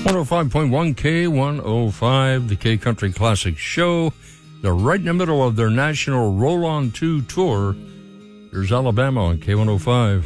105.1 K105, the K Country Classic Show. They're right in the middle of their national Roll On 2 tour. Here's Alabama on K105.